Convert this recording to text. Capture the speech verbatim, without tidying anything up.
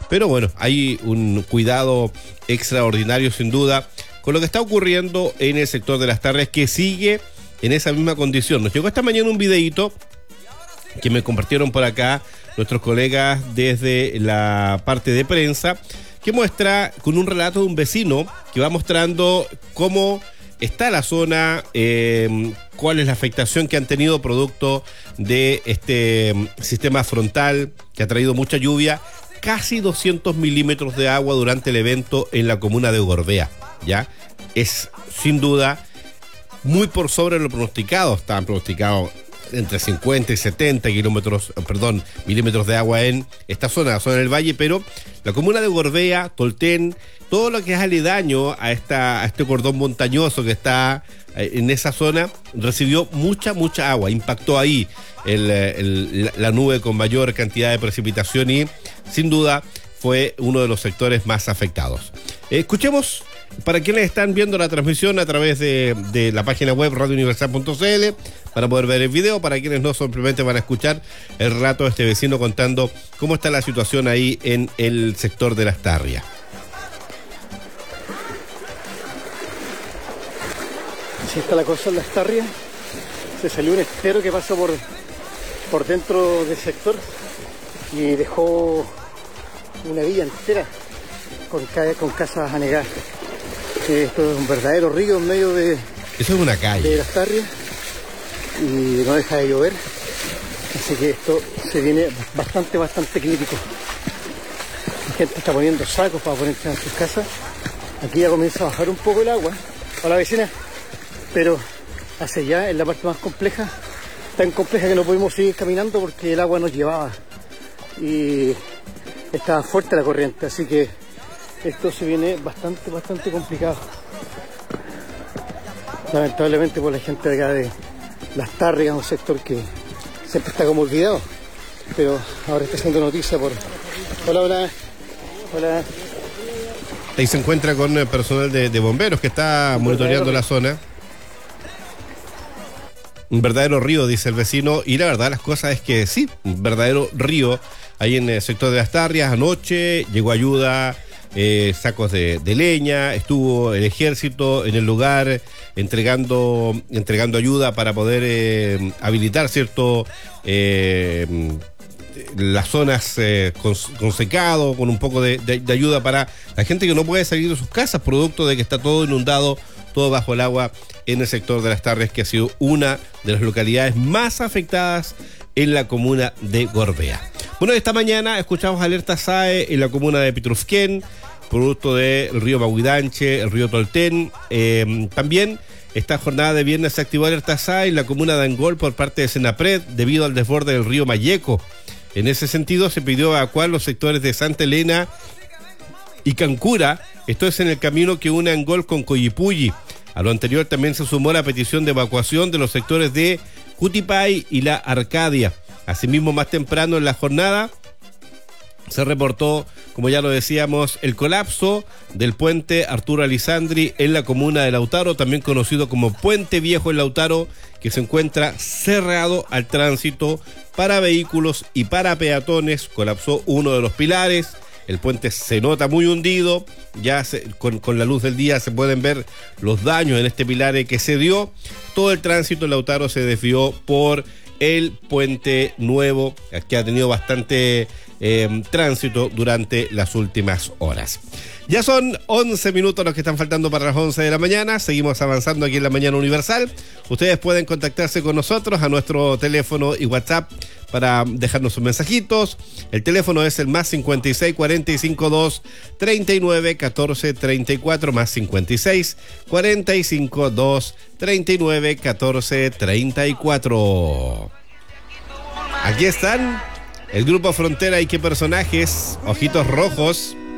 Pero bueno, hay un cuidado extraordinario sin duda con lo que está ocurriendo en el sector de Las Tarrias, que sigue en esa misma condición. Nos llegó esta mañana un videíto que me compartieron por acá nuestros colegas desde la parte de prensa, que muestra con un relato de un vecino que va mostrando cómo está la zona, eh, cuál es la afectación que han tenido producto de este sistema frontal que ha traído mucha lluvia, casi doscientos milímetros de agua durante el evento en la comuna de Gorbea, ¿ya? Es sin duda muy por sobre lo pronosticado. Estaban pronosticados entre cincuenta y setenta kilómetros, perdón, milímetros de agua en esta zona, la zona del valle, pero la comuna de Gorbea, Tolten, todo lo que es aledaño a, esta, a este cordón montañoso que está en esa zona, recibió mucha, mucha agua, impactó ahí el, el, la nube con mayor cantidad de precipitación y sin duda fue uno de los sectores más afectados. Eh, escuchemos, para quienes están viendo la transmisión a través de, de la página web radio universal punto c l, para poder ver el video, para quienes no simplemente van a escuchar el relato de este vecino contando cómo está la situación ahí en el sector de Las Tarrias. Así está la cosa en Las Tarrias. Se salió un estero que pasó por, por dentro del sector y dejó una villa entera con, con casas anegadas. Esto es un verdadero río en medio de, eso es una calle de Las Tarrias y no deja de llover, así que esto se viene bastante, bastante crítico. La gente está poniendo sacos para ponerse en sus casas. Aquí ya comienza a bajar un poco el agua. Hola vecina, pero hacia allá, en la parte más compleja, tan compleja que no pudimos seguir caminando porque el agua nos llevaba y estaba fuerte la corriente, así que esto se viene bastante, bastante complicado. Lamentablemente por la gente de acá de Las Tarrias, un sector que siempre está como olvidado, pero ahora está haciendo noticia por... Hola, hola, hola. Ahí se encuentra con el personal de, de bomberos que está un monitoreando la zona. Un verdadero río, dice el vecino, y la verdad las cosas es que sí, un verdadero río ahí en el sector de Las Tarrias. Anoche llegó ayuda, eh, sacos de, de leña, estuvo el ejército en el lugar entregando, entregando ayuda para poder eh, habilitar cierto eh, las zonas eh, con, con secado, con un poco de, de, de ayuda para la gente que no puede salir de sus casas, producto de que está todo inundado, todo bajo el agua en el sector de Las Tarrias, que ha sido una de las localidades más afectadas en la comuna de Gorbea. Bueno, esta mañana escuchamos alerta S A E en la comuna de Pitrufquén, producto del río Mahuidanche, el río Tolten. Eh, también esta jornada de viernes se activó alerta S A E en la comuna de Angol por parte de Senapred debido al desborde del río Mayeco. En ese sentido se pidió evacuar los sectores de Santa Elena y Cancura, esto es en el camino que une Angol con Coyipulli. A lo anterior también se sumó la petición de evacuación de los sectores de Cutipay y la Arcadia. Asimismo, más temprano en la jornada se reportó, como ya lo decíamos, el colapso del puente Arturo Alisandri en la comuna de Lautaro, también conocido como Puente Viejo en Lautaro, que se encuentra cerrado al tránsito para vehículos y para peatones. Colapsó uno de los pilares. El puente se nota muy hundido, ya se, con, con la luz del día se pueden ver los daños en este pilar que se dio. Todo el tránsito en Lautaro se desvió por el puente nuevo, que ha tenido bastante eh, tránsito durante las últimas horas. Ya son once minutos los que están faltando para las once de la mañana. Seguimos avanzando aquí en la Mañana Universal. Ustedes pueden contactarse con nosotros a nuestro teléfono y WhatsApp para dejarnos sus mensajitos. El teléfono es el más cincuenta y seis, cuarenta y cinco, dos, treinta y nueve, catorce, treinta y cuatro, más cincuenta y seis, cuarenta y cinco, dos, treinta y nueve, catorce, treinta y cuatro. Aquí están el grupo Frontera y qué personajes, Ojitos Rojos.